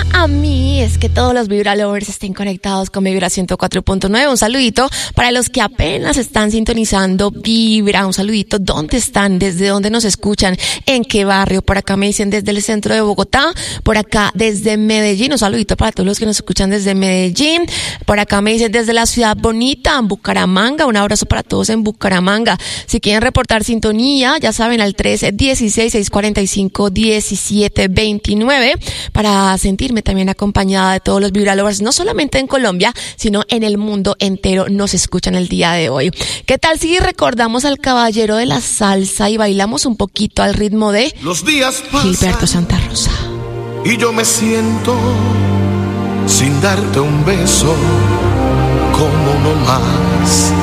a mí es que todos los Vibra Lovers estén conectados con Vibra 104.9. Un saludito para los que apenas están sintonizando Vibra. Un saludito, ¿dónde están? ¿Desde dónde nos escuchan? ¿En qué barrio? Por acá me dicen desde el centro de Bogotá, por acá desde Medellín. Un saludito para todos los que nos escuchan desde Medellín. Por acá me dicen desde la ciudad bonita, en Bucaramanga. Un abrazo para todos en Bucaramanga. Si quieren reportar sintonía, ya saben, al 316-645-1729 para sentirme también acompañada de todos los Vibra Lovers, no solamente en Colombia, sino en el mundo entero nos escuchan el día de hoy. ¿Qué tal si recordamos al caballero de la salsa y bailamos un poquito al ritmo de los días pasan, Gilberto Santa Rosa? Y yo me siento sin darte un beso como uno más.